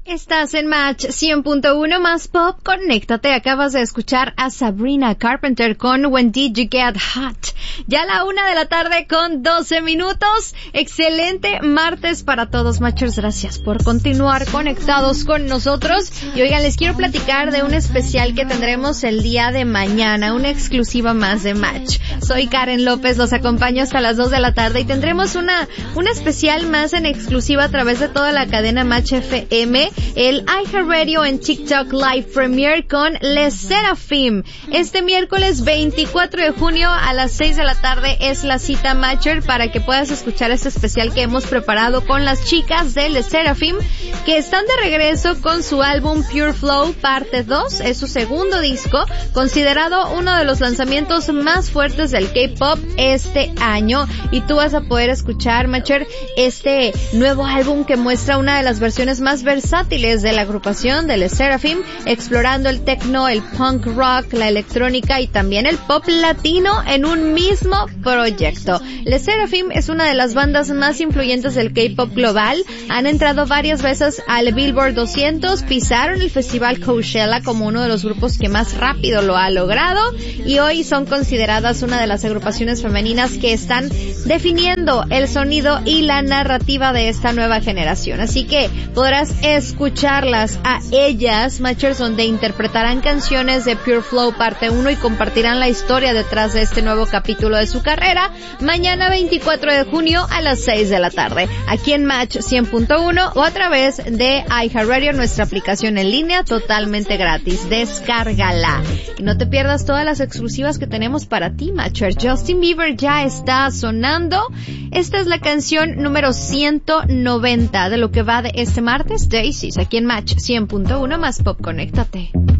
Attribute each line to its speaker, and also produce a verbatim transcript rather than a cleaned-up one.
Speaker 1: Estás en Match cien punto uno más Pop. Conéctate. Acabas de escuchar a Sabrina Carpenter con When Did You Get Hot. Ya a la una de la tarde con doce minutos. Excelente martes para todos, Matchers. Gracias por continuar conectados con nosotros. Y oigan, les quiero platicar de un especial que tendremos el día de mañana. Una exclusiva más de Match. Soy Karen López. Los acompaño hasta las dos de la tarde. Y tendremos una, un especial más en exclusiva a través de toda la cadena Match F M. El iHeartRadio en TikTok Live Premiere con Les Seraphim. Este miércoles veinticuatro de junio a las seis de la tarde es la cita Matcher para que puedas escuchar este especial que hemos preparado con las chicas de Les Seraphim, que están de regreso con su álbum Pure Flow parte dos. Es su segundo disco, considerado uno de los lanzamientos más fuertes del K-pop este año. Y tú vas a poder escuchar, Matcher, este nuevo álbum que muestra una de las versiones más versátiles de la agrupación de Les Seraphim, explorando el techno, el punk rock, la electrónica y también el pop latino en un mismo proyecto. Les Seraphim es una de las bandas más influyentes del K-pop global. Han entrado varias veces al Billboard doscientos, pisaron el festival Coachella como uno de los grupos que más rápido lo ha logrado y hoy son consideradas una de las agrupaciones femeninas que están definiendo el sonido y la narrativa de esta nueva generación. Así que podrás escucharlas a ellas, Matchers, donde interpretarán canciones de Pure Flow parte uno y compartirán la historia detrás de este nuevo capítulo de su carrera, mañana veinticuatro de junio a las seis de la tarde, aquí en Match cien punto uno o a través de iHeartRadio, nuestra aplicación en línea totalmente gratis. Descárgala. Y no te pierdas todas las exclusivas que tenemos para ti, Matcher. Justin Bieber ya está sonando. Esta es la canción número ciento noventa de lo que va de este martes, Daisies, aquí en Match cien punto uno más Pop. Conéctate.